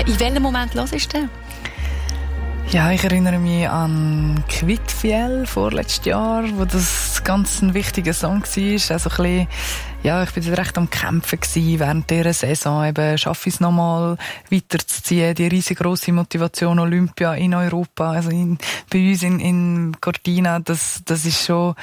In welchem Moment hörst du den? Ja, ich erinnere mich an Kvitfjell vorletztes Jahr, wo das ganz ein wichtiger Song war. Also ein bisschen, ja, ich bin dort recht am Kämpfen gewesen während dieser Saison. Eben, schaffe ich es nochmal weiterzuziehen. Die riesengroße Motivation Olympia in Europa, also bei uns in Cortina, das ist schon,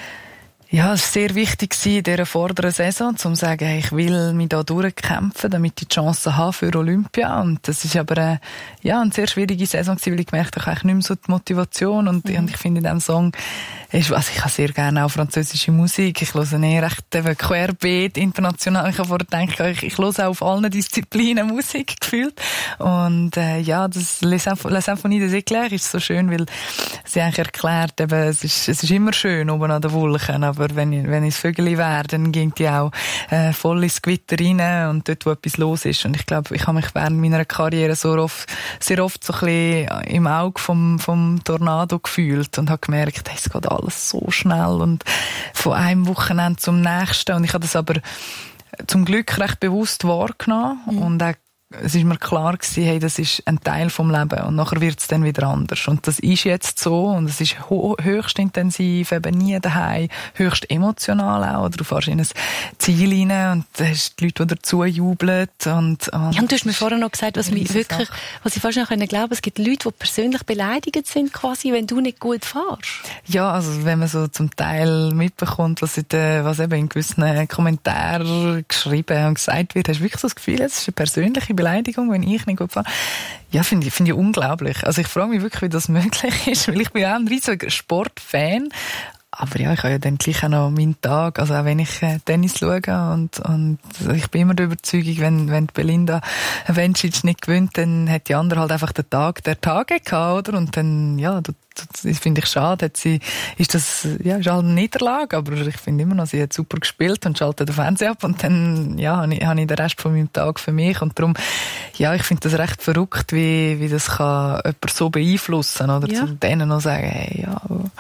ja, es war sehr wichtig in dieser vorderen Saison, um zu sagen, hey, ich will mich da durchkämpfen, damit ich die Chance habe für Olympia. Und das ist aber eine sehr schwierige Saison gewesen, weil ich gemerkt habe, ich habe nicht mehr so die Motivation. Und ich finde in diesem Song, ich habe sehr gerne auch französische Musik. Ich höre recht querbeet, international. Ich habe vorher gedacht, ich höre auch auf allen Disziplinen Musik gefühlt. Und das Les Symphonies des Éclairs ist so schön, weil sie eigentlich erklärt, eben, es ist immer schön oben an den Wolken, aber wenn ich Vögel wäre, dann ging die auch voll ins Gewitter rein und dort, wo etwas los ist. Und ich glaube, ich habe mich während meiner Karriere sehr oft so ein bisschen im Auge vom Tornado gefühlt und habe gemerkt, hey, es geht alles so schnell und von einem Wochenende zum nächsten. Und ich habe das aber zum Glück recht bewusst wahrgenommen und auch es ist mir klar gewesen, hey, das ist ein Teil vom Leben und nachher wird es dann wieder anders. Und das ist jetzt so und es ist höchst intensiv, eben nie daheim, höchst emotional auch. Oder du fährst in ein Ziel rein und da hast die Leute, die dazu jubeln. Und du hast mir vorher noch gesagt, was ich fast noch glauben konnte, es gibt Leute, die persönlich beleidigt sind, quasi, wenn du nicht gut fährst. Ja, also wenn man so zum Teil mitbekommt, was eben in gewissen Kommentaren geschrieben und gesagt wird, hast du wirklich so das Gefühl, es ist eine persönliche Beleidigung, wenn ich nicht gut fahre. Ja, finde ich unglaublich. Also ich frage mich wirklich, wie das möglich ist, weil ich bin auch ein riesiger Sportfan. Aber ja, ich habe ja dann gleich auch noch meinen Tag, also auch wenn ich Tennis schaue und ich bin immer der Überzeugung, wenn Belinda Bencic nicht gewinnt, dann hat die andere halt einfach den Tag der Tage gehabt, oder? Und dann, ja, das finde ich schade, ist halt eine Niederlage, aber ich finde immer noch, sie hat super gespielt und schaltet den Fernseher ab und dann, ja, habe ich den Rest von meinem Tag für mich und darum, ja, ich finde das recht verrückt, wie das kann jemand so beeinflussen, oder? Ja. Zu denen noch sagen, hey, ja,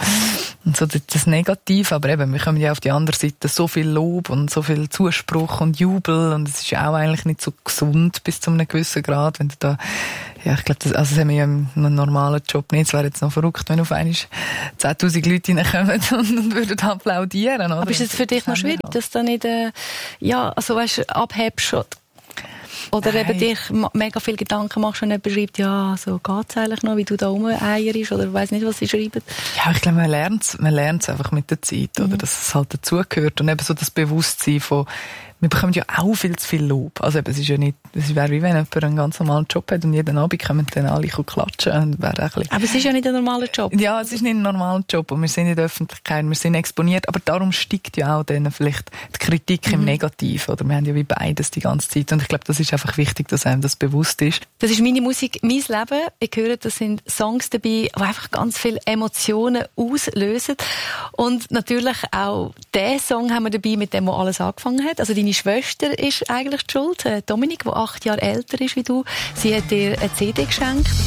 und so das Negative, aber eben, wir kommen ja auf die andere Seite so viel Lob und so viel Zuspruch und Jubel und es ist ja auch eigentlich nicht so gesund bis zu einem gewissen Grad, wenn du da, ja, ich glaube, das haben wir ja im normalen Job nicht. Es wäre jetzt noch verrückt, wenn auf einmal 10'000 Leute reinkommen und würden applaudieren, oder? Aber ist es für dich noch schwierig, dass du nicht, abhebst oder eben dich mega viel Gedanken machst und jemand schreibt, ja, so geht's eigentlich noch, wie du da rumeierst oder weiss nicht, was sie schreiben? Ja, ich glaube, man lernt's einfach mit der Zeit, oder? Dass es halt dazugehört und eben so das Bewusstsein von, wir bekommen ja auch viel zu viel Lob. Also eben, es wäre wie wenn jemand einen ganz normalen Job hat und jeden Abend kommen dann alle klatschen. Und wäre ein bisschen... Aber es ist ja nicht ein normaler Job. Ja, es ist nicht ein normaler Job und wir sind in der Öffentlichkeit, wir sind exponiert, aber darum steigt ja auch dann vielleicht die Kritik im Negativen. Oder wir haben ja wie beides die ganze Zeit und ich glaube, das ist einfach wichtig, dass einem das bewusst ist. Das ist meine Musik, mein Leben. Ich höre, das sind Songs dabei, die einfach ganz viele Emotionen auslösen. Und natürlich auch den Song haben wir dabei, mit dem, wo alles angefangen hat. Also deine Schwester ist eigentlich die Schuld, Dominik, die 8 Jahre älter ist wie du. Sie hat dir eine CD geschenkt.